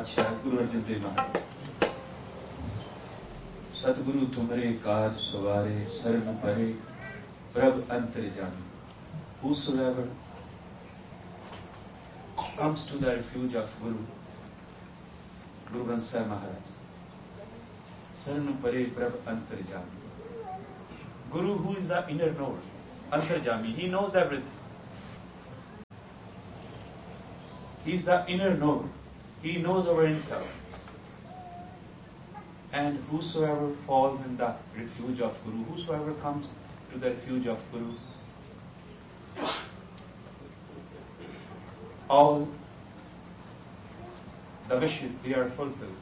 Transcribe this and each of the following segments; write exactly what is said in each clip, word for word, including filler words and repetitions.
पातशाह गुरु अर्जन देव महाराज। सतगुरु तुमरे काज सवारे शरण परे प्रभ अंतर्यामी। Whosoever comes to the refuge of Guru, Guru Granth Sahib Maharaj, Saran Pare Prabh Antarjami. Guru, who is the inner knower, Antarjami, he knows everything. He is the inner knower. He knows over himself. And whosoever falls in the refuge of Guru, whosoever comes to the refuge of Guru, all the wishes, they are fulfilled.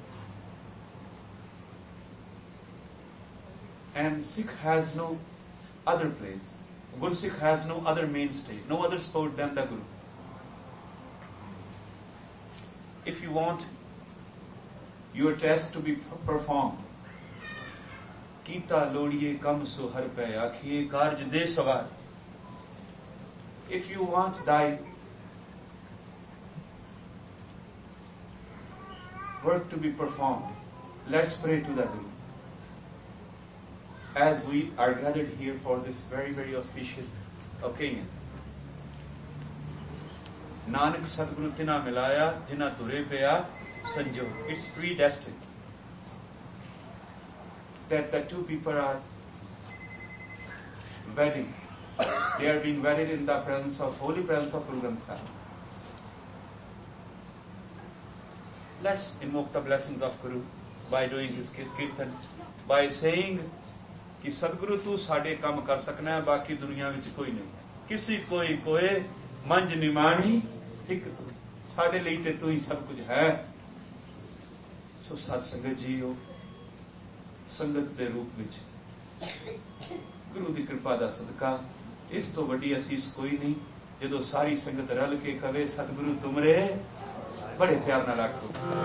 And Sikh has no other place. Guru Sikh has no other mainstay, no other support than the Guru. If you want your test to be performed, Kita lodiye kam so har pe akhiye karj de sawar. If you want thy work to be performed, let's pray to the Guru. As we are gathered here for this very, very auspicious occasion. Nanak Sadguru tina milaya, jina ture peya sanjo. It's predestined that the two people are wedding. They are being wedded in the presence of, holy presence of Guru Granth Sahib. Let's invoke the blessings of Guru by doing his kirtan, by saying कि सतगुरु तू साडे काम कर सकना है, बाकी दुनिया विच कोई नहीं, किसी कोई कोई मंज निमाणी एक तू, साडे लिए ते तू ही सब कुछ है। सो सत संगत जीओ, संगत दे रूप विच गुरु दी कृपा दा सदका, इस तो वड्डी असीस कोई नहीं जदों सारी संगत रल के कवे सतगुरु तुमरे बड़े प्यार नाल आखो।